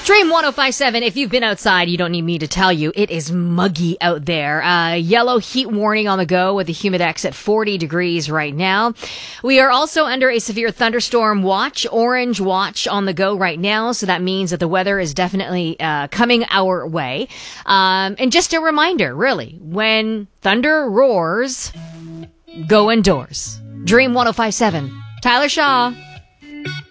Dream 1057, if you've been outside, you don't need me to tell you, it is muggy out there. Yellow heat warning on the go with the humidex at 40 degrees right now. We are also under a severe thunderstorm watch, orange watch on the go right now. So that means that the weather is definitely coming our way. And just a reminder, really, when thunder roars, go indoors. Dream 1057. Tyler Shaw.